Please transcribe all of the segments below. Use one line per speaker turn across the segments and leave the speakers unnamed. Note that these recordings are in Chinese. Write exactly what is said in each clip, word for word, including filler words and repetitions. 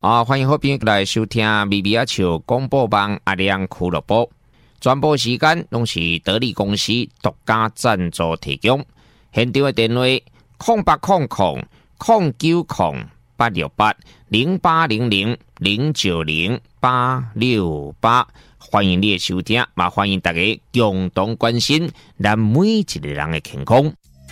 啊，欢迎好朋友来收听微微阿笑广播网阿亮俱乐部，全部时间拢是得力公司独家赞助提供。现场的电话空八空空空九空八六八零八零零零九零八六八，欢迎你的收听，嘛欢迎大家共同关心咱每一个人的健康。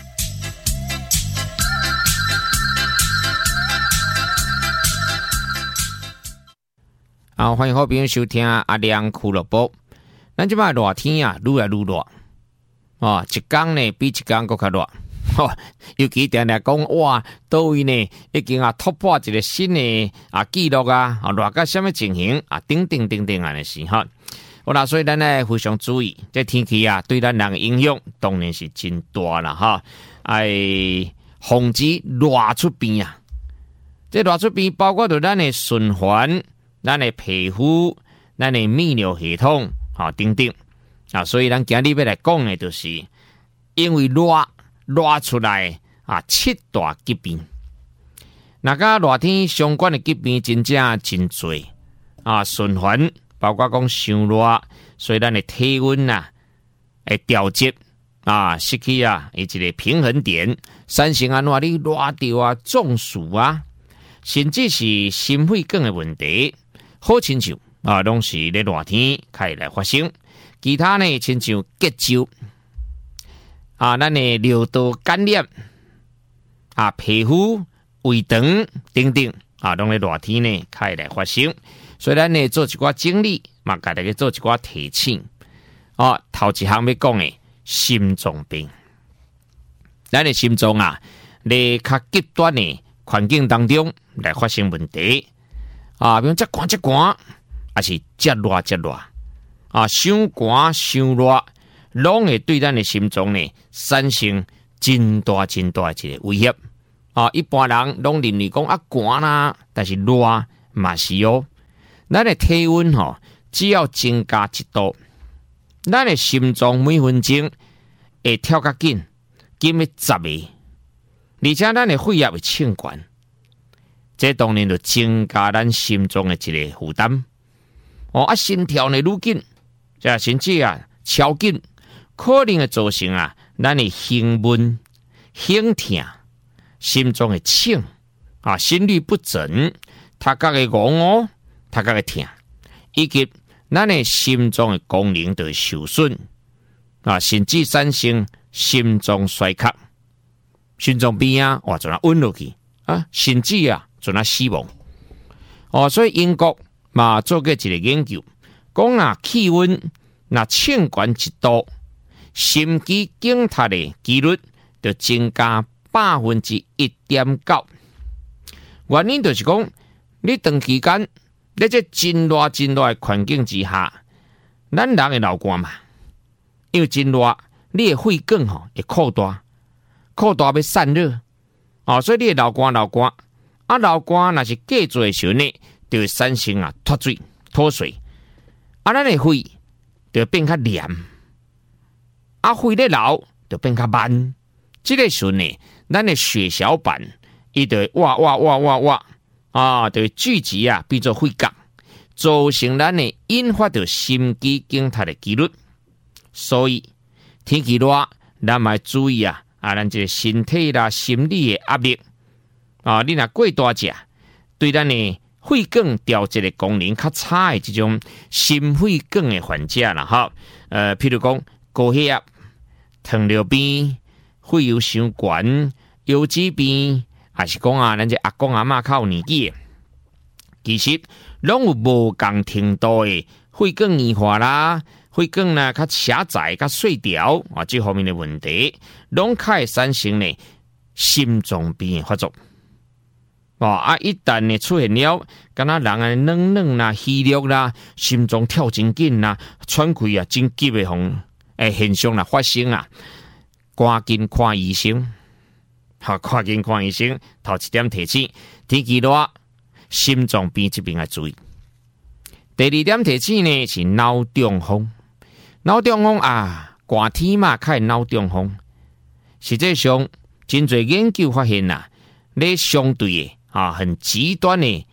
啊，欢迎好朋友收听阿亮俱乐部。咱即摆热天啊，愈来愈热，哦，一天呢比一天更较热。哦，尤其定定讲哇，倒位呢已经啊突破一个新的啊纪录啊，啊热到什么情形啊？等等等等安尼是哈。好啦，所以咱呢非常注意，这天气啊对咱人的影响当然是真大啦哈。哎，防止热出病啊，这热出病包括着咱的循环。咱的皮肤、咱的泌尿系统，啊等等啊，所以咱今日要来讲的，就是因为热热出来啊七大疾病。那甲热天相关的疾病真正真多啊，循环包括讲伤热，所以咱的体温啊会调节啊，失去啊一个平衡点，产生安怎你热到啊中暑啊，甚至是心血管的问题。好亲像啊，拢是咧热天开始来发生。其他呢，亲像结焦啊，咱的尿道感染啊，皮肤胃肠等等啊，拢咧热天呢开始来发生。所以咱呢做一寡整理，嘛，甲大家做一寡提醒。哦，头一项要讲的心脏病，咱的心脏啊，咧较极端的环境当中来发生问题。啊，比如这寒这寒，还是这热这热啊，伤寒伤热，拢会对咱的心脏呢产生真大真大一个威胁啊！一般人拢认为讲啊寒啦，但是热嘛是哦。咱的体温吼、哦，只要增加一度，咱的心脏每分钟会跳较紧，紧要十个，而且咱的血压会升悬。这当然就增加咱心脏的一个负担，哦啊，心跳呢愈紧，这甚至啊超紧，可能会造成啊咱的胸闷、胸痛、心脏的请啊、心律不整、头壳的戆哦、头壳的痛，以及咱的心脏的功能就会受损啊，甚至产生心脏衰竭、心脏病啊，哇，就那稳落去啊，甚至啊。就那死亡哦，所以英国嘛做过一个研究，讲啊气温那升悬一度，心肌梗塞的几率就增加百分之一点九。原因就是讲，你长期间在这真热真热的环境之下，咱人会流汗嘛，因为真热，你的血管吼会扩大，扩大要散热哦，所以你会流汗流汗。啊，流汗若是过做的时候呢，就会产生啊脱水、脱水。啊，咱的肺就会变较黏，啊，肺咧流就变较慢。这个时候呢，咱的血小板伊就会哇哇哇哇哇啊，就会聚集啊，变做血管，造成咱的引发到心肌梗塞的几率。所以天气热，咱嘛要注意啊，啊，咱这个身体啦、心理的压力。啊，你若过大只，对咱的血管调节的功能较差的这种心血管的患者啦，哈，呃，譬如讲高血压、糖尿病、血油伤悬、腰子病，还是讲啊，咱这阿公阿嬷较有年纪的，其实拢有无共程度的血管硬化啦，血管呢较狭窄、较碎条啊，这方面的问题，拢较会产生呢心脏病的发作。哦啊！一旦呢出现了，敢若人啊冷冷啦、虚弱啦、心脏跳真紧啦、喘气啊真急的红诶现象啦发生啊，赶紧看医生。好，赶紧看医生。头一点提醒：天气热，心脏病这边要注意。第二点提醒呢是脑中风。脑中风啊，寒天嘛，较会脑中风。实际上，真侪研究发现啊，咧相对的。啊，很极端的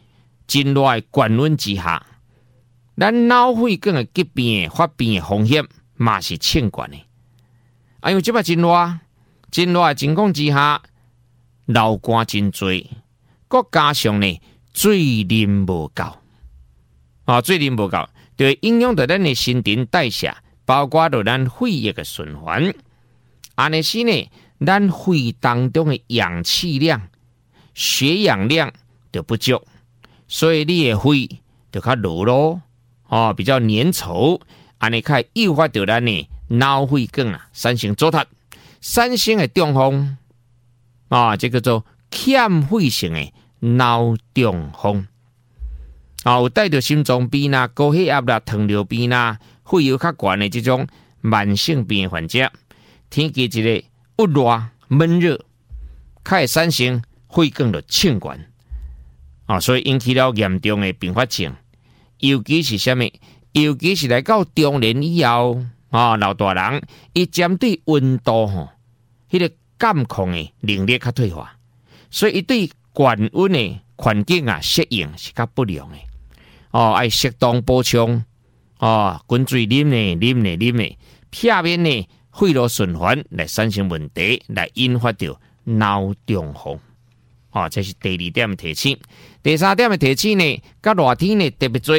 真热的高温之下，咱脑血管的疾病发病的风险嘛是千高的。啊，因为即摆真热，真热的情况之下，流汗真多，搁加上呢水啉无够，啊，水啉无够，就会影响到咱的新陈代谢，包括到咱血液的循环。安尼时呢，咱肺当中的氧气量、血氧量就不足，所以你的肺就较弱咯，哦，比较粘稠，安尼较诱发到咱的脑血管啊产生阻塞，产生的中风啊，这叫做欠肺性的脑中风。啊，有带着心脏病啦、高血压啦、糖尿病啦、血压较悬的这种慢性病的患者，天气一个恶热闷热，较会产生血管就欠悬啊，所以引起了严重的并发症。尤其是什么？尤其是来到中年以后啊，老大人伊针对温度吼，迄、那个感控的能力较退化，所以伊对高温的环境啊适应是较不良的。哦，爱适当补充哦，滚水啉呢，啉呢，啉呢，片面呢，血路循环来产生问题，来引发到脑中风。哦，这是第二点的提醒。第三点的提醒呢，甲热天呢特别多，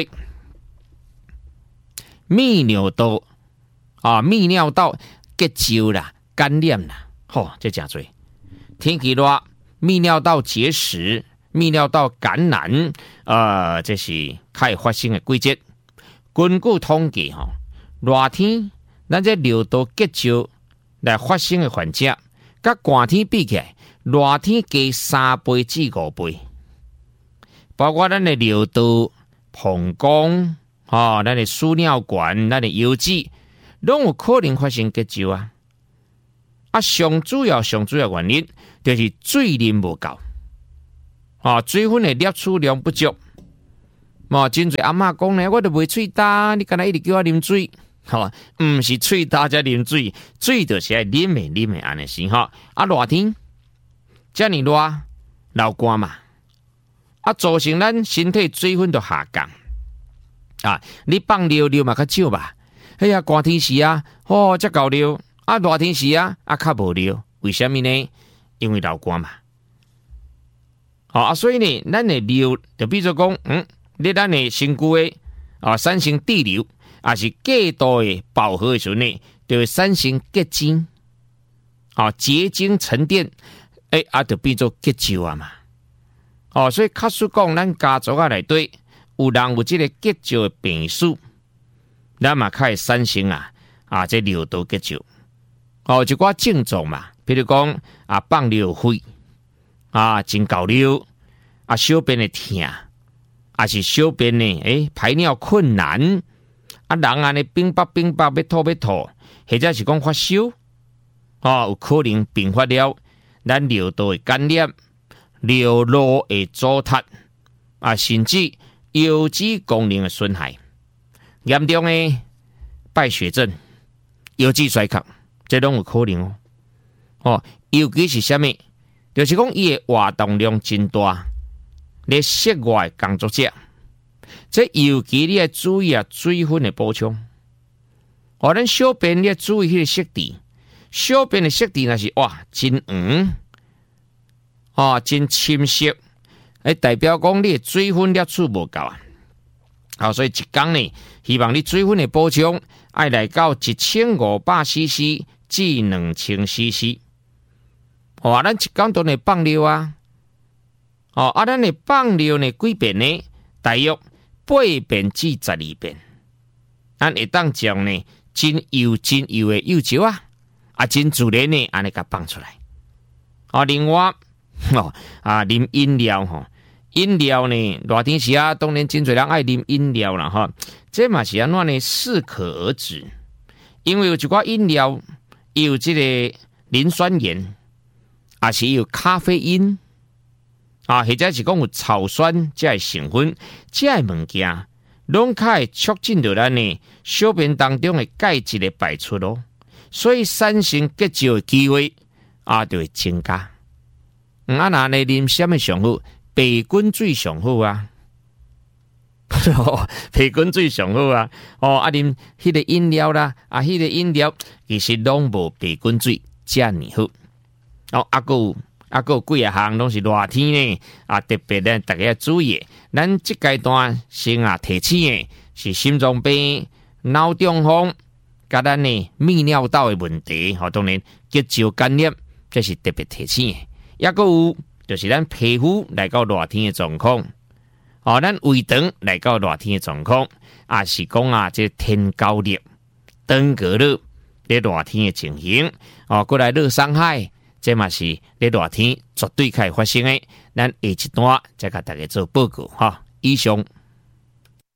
泌尿道啊，泌尿道结石啦、感染啦，吼、哦，这真多。天气热，泌尿道结石、泌尿道感染，呃，这是较会发生的季节。根据统计，吼、哦，热天咱这尿道结石来发生的患者，甲寒天比起来，热天加三倍至五倍。包括咱的尿道、膀胱，哦，咱的输尿管、咱的腰子，拢有可能发生结石啊。啊，上主要、上主要原因就是水啉无够，啊，水分的摄取量不足。嘛，真侪阿嬷讲呢，我都袂喙焦，你干那一直叫我啉水，吼，毋是喙焦才啉水，水就是爱啉的啉的安尼是吼。啊，热天遮尔热，流汗嘛，啊，造成咱身体水分就下降。啊，你放尿尿嘛较少吧？哎呀，寒天时啊，哦，才够尿；啊，热天时啊，啊，较无尿。为什么呢？因为流汗嘛。好、哦、啊，所以呢，咱的尿就比如讲，嗯，你咱的身躯的啊产生滞留，也是过度的饱和的时候呢，就会产生结晶，啊，结晶沉淀，诶、欸，啊，就变做结石啊嘛。哦，所以确实讲，咱家族啊内底有人有这个结石的病史，咱嘛较会产生啊啊这尿道结石。哦，一寡症状嘛，比如讲啊放尿血啊，真够尿啊，小便的痛，啊是小便呢，诶、欸、排尿困难啊，人安尼冰白冰白要吐要吐，或者是讲发烧，哦，有可能并发了咱尿道的感染、尿路的阻塞啊，甚至腰子功能的损害，严重的败血症、腰子衰竭，这拢有可能哦。哦，尤其是什么？就是讲伊的活动量真大，咧室外工作者，这尤其你要注意啊，水分的补充。哦，咱小便你要注意迄个色地，小便的色地那是哇真黄，哦真深色，诶代表讲你的水分摄取无够啊。好，所以一天呢，希望你水分的补充爱来到一千五百 C C 至两千 C C。哦，咱一天都会放尿啊，哦，啊，咱会放尿呢几遍呢？大约八遍至十二遍。咱会当将呢真幼真幼的幼球啊，啊真自然呢，安尼甲放出来。啊，另外，哦啊，啉饮料吼。饮料呢，热天时啊，当然真侪人爱啉饮料啦，哈，这嘛是安怎呢？适可而止，因为有一寡饮料有这个磷酸盐，也是有咖啡因啊，或者是讲有草酸这些成分，这些物件拢较会促进到咱呢小便当中的钙质的排出咯，所以产生结石的机会啊就会增加。嗯，啊，那呢啉什么上好？白滚水上好啊！ 培根水上好啊！哦，啊啉迄个饮料啦，啊迄、那个饮料其实拢无培根水遮尔好。哦，啊个有啊个有几啊项拢是热天呢，啊特别咧大家要注意，咱即阶段先啊提醒的是心脏病、脑中风，甲咱呢泌尿道的问题，吼、哦、当然结石感染，这是特别提醒的。也个有就是咱皮肤来到热天的状况。哦，咱胃肠来到热天的状况，也是讲啊，这天高热、登革热咧热天的情形，哦，过来热伤害，这嘛是咧热天绝对可以发生的。咱下一段再甲大家做报告哈。以上。